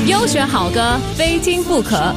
优选好歌，非听不可。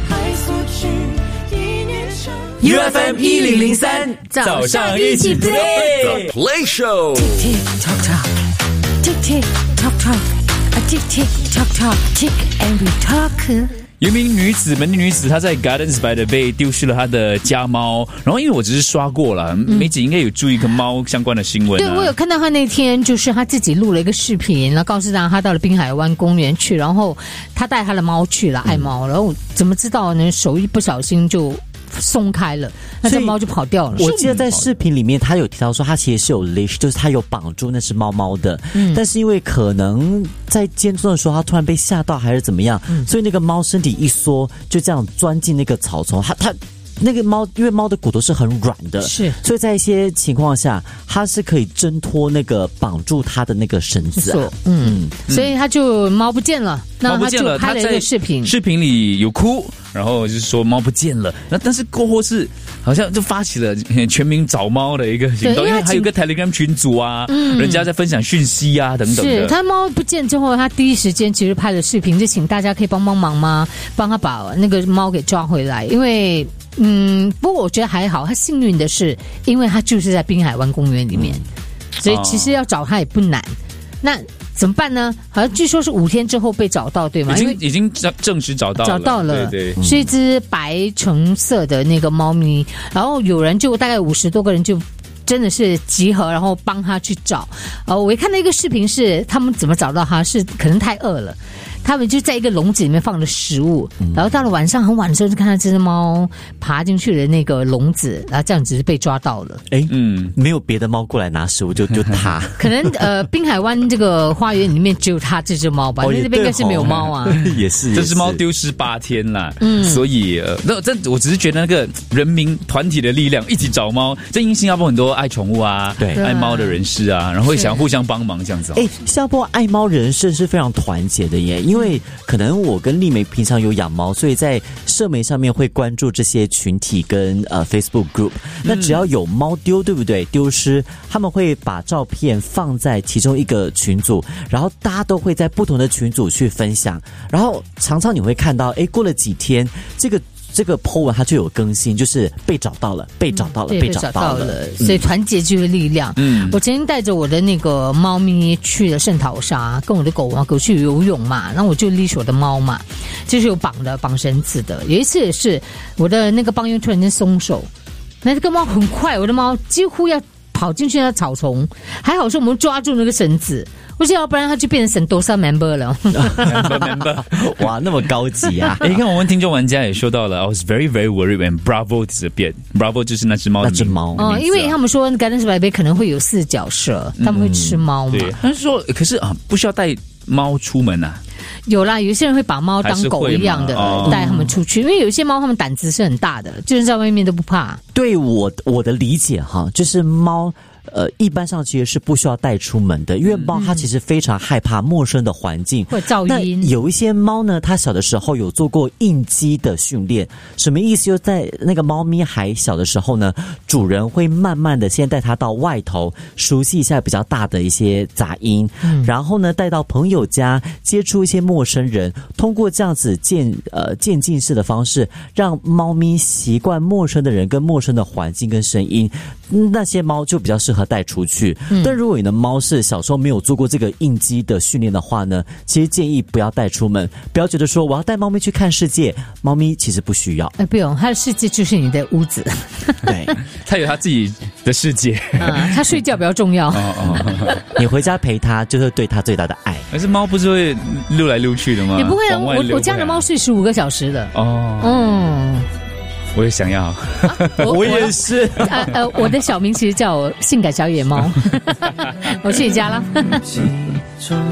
UFM 1003 早上一起 play Play Show Tick tock tock Tick tick tock tock Tick tick tock tock Tick and we talk。 有一名本地女子，她在 Gardens by the Bay 丢失了她的家猫，然后因为我只是刷过了，梅姐应该有注意跟猫相关的新闻、啊。 对，我有看到她那天就是她自己录了一个视频，然后告诉大家她到了滨海湾公园去，然后她带她的猫去了，爱猫，然后怎么知道呢？手一不小心就松开了，那这猫就跑掉了。 我记得在视频里面，他有提到说，他其实是有 leash， 就是他有绑住那只猫猫的。但是因为可能在间中的时候，他突然被吓到还是怎么样，所以那个猫身体一缩，就这样钻进那个草丛。它那个猫，因为猫的骨头是很软的， 是， 所以在一些情况下，它是可以挣脱那个绑住它的那个绳子、啊。 所以它就猫不见了，那他就拍了一个视频， 视频里有哭，然后就是说猫不见了。那但是过后是好像就发起了全民找猫的一个行动，因为还有个 Telegram 群组啊，人家在分享讯息啊等等的。 是他猫不见之后，他第一时间其实拍了视频，就请大家可以帮忙吗？帮他把那个猫给抓回来，因为。不过我觉得还好，他幸运的是，因为他就是在滨海湾公园里面，所以其实要找他也不难。那怎么办呢？好像据说是5天之后被找到，对吗？ 已经证实找到了，对， 是一只白橙色的那个猫咪，然后有人就大概50多个人就。真的是集合，然后帮他去找。我看到一个视频是他们怎么找到他，是可能太饿了，他们就在一个笼子里面放了食物，然后到了晚上很晚的时候，就看到这只猫爬进去了那个笼子，然后这样子被抓到了。 没有别的猫过来拿食物，就他。 可能滨海湾这个花园里面只有他这只猫吧，因为那边应该是没有猫啊。 也是， 这只猫丢失8天啦，所以我只是觉得那个人民团体的力量一起找猫，在新加坡很多爱宠物啊，对，爱猫的人士啊，然后会想互相帮忙这样子。 新加坡爱猫人士是非常团结的耶，因为可能我跟丽梅平常有养猫，所以在社媒上面会关注这些群体跟Facebook group。那只要有猫丢，对不对？丢失，他们会把照片放在其中一个群组，然后大家都会在不同的群组去分享，然后常常你会看到，过了几天，这个 po 文它就有更新，就是被找到了，被找到了， 所以团结就是力量。我曾经带着我的那个猫咪去了圣淘沙，跟我的狗去游泳嘛，然后我就leash我的猫嘛，就是有绑绳子的。有一次也是我的那个帮佣突然间松手，那这个猫很快，我的猫几乎要跑进去那草丛，还好是我们抓住那个绳子。我想要不然他就变成Sentosa member 了。 member 哇，那么高级啊！ 你看我们听众玩家也说到了 I was very very worried when Bravo disappeared. Bravo 就是那只猫的名字。 因为他们说 Gardens by the Bay 可能会有4脚蛇，他们会吃猫嘛。 对，但是说可是不需要带猫出门啊。 有啦，有些人会把猫当狗一样的带他们出去，因为有些猫他们胆子是很大的，就是在外面都不怕。 对我的理解哈，就是猫。一般上其实是不需要带出门的，因为猫它其实非常害怕陌生的环境， 会噪音。 那有一些猫呢，它小的时候有做过应激的训练，什么意思？就在那个猫咪还小的时候呢，主人会慢慢的先带它到外头，熟悉一下比较大的一些杂音，然后呢带到朋友家接触一些陌生人，通过这样子渐进式的方式，让猫咪习惯陌生的人跟陌生的环境跟声音，那些猫就比较适合带出去。但如果你的猫是小时候没有做过这个应激的训练的话呢，其实建议不要带出门，不要觉得说我要带猫咪去看世界，猫咪其实不需要。 不用，它的世界就是你的屋子。 对， 它有它自己的世界。 它睡觉比较重要。 你回家陪它就是对它最大的爱。 可是猫不是会溜来溜去的吗？ 也不会啊，我家的猫睡15个小时的。 我也想要。 我也是。 我的小名其实叫我性感小野猫。我去你家了。